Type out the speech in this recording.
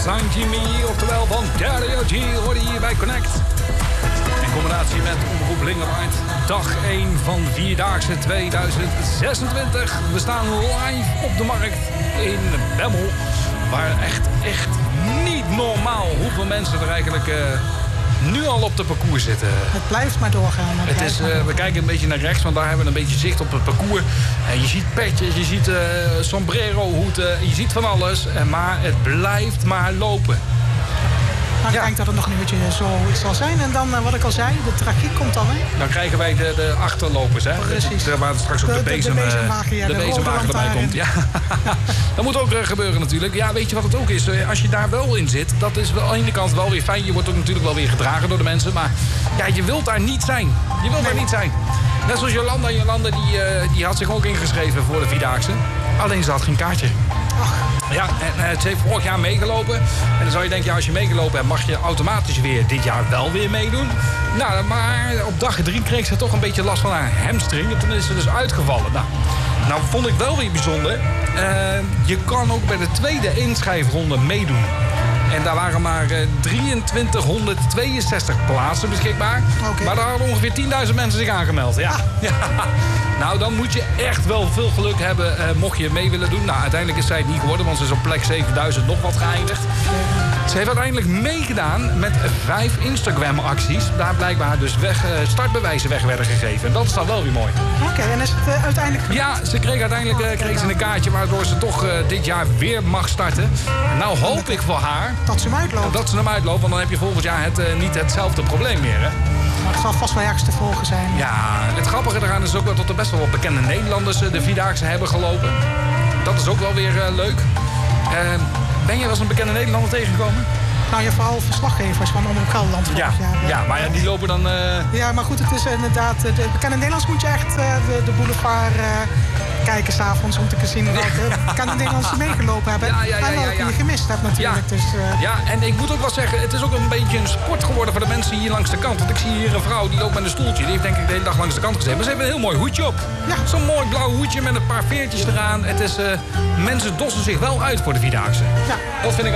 Santi Me, oftewel van Dario G, hoorde je hier bij Connect. In combinatie met Omroep Lingerwaard. Dag 1 van Vierdaagse 2026. We staan live op de markt in Bemmel. Waar echt niet normaal hoeveel mensen er eigenlijk nu al op de parcours zitten. Het blijft maar doorgaan. We kijken een beetje naar rechts, want daar hebben we een beetje zicht op het parcours. Je ziet petjes, je ziet sombrero-hoeden, je ziet van alles. Maar het blijft maar lopen. Nou, ik denk dat het nog een uurtje zo zal zijn. En dan, wat ik al zei, de tragiek komt dan. Hè? Dan krijgen wij de achterlopers. Hè? Precies. Waar straks ook de bezemwagen erbij komt. Ja. Dat moet ook gebeuren natuurlijk. Ja, weet je wat het ook is? Als je daar wel in zit, dat is wel aan de ene kant wel weer fijn. Je wordt ook natuurlijk wel weer gedragen door de mensen. Maar ja, je wilt daar niet zijn. Je wilt daar niet zijn. Net zoals Jolanda. Jolanda die had zich ook ingeschreven voor de Vierdaagse. Alleen ze had geen kaartje. Ach. Ja, en ze heeft vorig jaar meegelopen. En dan zou je denken, ja, als je meegelopen hebt, mag je automatisch weer dit jaar wel weer meedoen. Nou, maar op dag 3 kreeg ze toch een beetje last van haar hamstring. En toen is ze dus uitgevallen. Nou vond ik wel weer bijzonder. Je kan ook bij de tweede inschrijfronde meedoen. En daar waren maar 2362 plaatsen beschikbaar. Okay. Maar daar hadden ongeveer 10.000 mensen zich aangemeld. Ja. Ja. Nou, dan moet je echt wel veel geluk hebben mocht je mee willen doen. Nou, uiteindelijk is zij het niet geworden, want ze is op plek 7000 nog wat geëindigd. Ze heeft uiteindelijk meegedaan met 5 Instagram-acties. Daar blijkbaar dus startbewijzen weg werden gegeven. En dat is dan wel weer mooi. Oké, en is het uiteindelijk... Ja, ze kreeg uiteindelijk een kaartje waardoor ze toch dit jaar weer mag starten. Nou hoop ik voor haar... Dat ze hem uitloopt. Dat ze hem uitloopt, want dan heb je volgend jaar niet hetzelfde probleem meer, hè? Maar het zal vast wel ergens te volgen zijn. Ja, het grappige eraan is ook wel dat er best wel wat bekende Nederlanders de Vierdaagse hebben gelopen. Dat is ook wel weer leuk. Ben jij wel eens een bekende Nederlander tegengekomen? Nou, je hebt vooral verslaggevers van Omroep Gelderland vorig jaar. Ja, maar ja, die lopen dan... Ja, maar goed, het is inderdaad... De bekende Nederlands moet je echt de boulevard kijken s'avonds om te zien welke bekende Nederlanders die meegelopen hebben. En welke je gemist hebt natuurlijk. Ja. Dus, ja, en ik moet ook wel zeggen, het is ook een beetje een sport geworden voor de mensen hier langs de kant. Want ik zie hier een vrouw die loopt met een stoeltje. Die heeft denk ik de hele dag langs de kant gezeten. Maar ze heeft een heel mooi hoedje op. Ja. Zo'n mooi blauw hoedje met een paar veertjes eraan. Het is, mensen dossen zich wel uit voor de Vierdaagse. Ja. Dat vind ik